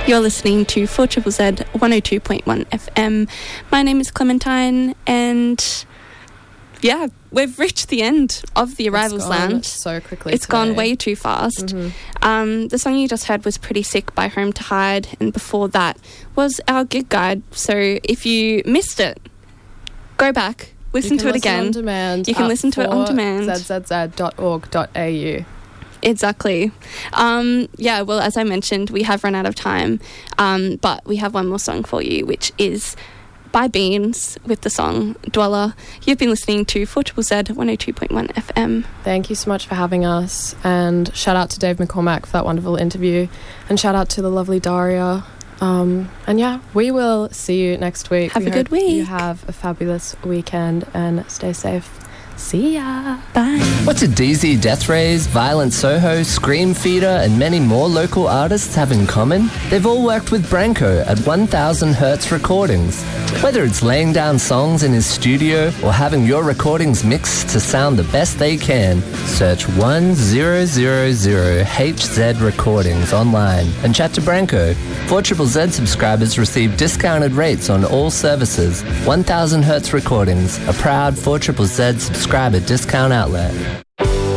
You're listening to 4ZZZ 102.1 FM. My name is Clementine, and yeah, we've reached the end of the Arrivals Lounge. So quickly. It's gone way too fast. Mm-hmm. The song you just heard was Pretty Sick by Home to Hide, and before that was our gig guide. So if you missed it, go back, listen to it again. On demand. You can listen to it on demand. zzz.org.au. Exactly. Well, as I mentioned, we have run out of time, but we have one more song for you, which is by Beans with the song Dweller. You've been listening to 4ZZZ 102.1 FM. Thank you so much for having us, and shout out to Dave McCormack for that wonderful interview, and shout out to the lovely Daria. And yeah, we will see you next week. Have a good week. You have a fabulous weekend and stay safe. See ya. Bye. What do DZ Death Rays, Violent Soho, Scream Feeder and many more local artists have in common? They've all worked with Branko at 1000 Hertz Recordings. Whether it's laying down songs in his studio or having your recordings mixed to sound the best they can, search 1000HZ Recordings online and chat to Branko. 4ZZZ subscribers receive discounted rates on all services. 1000 Hertz Recordings, a proud 4ZZZ subscriber discount outlet.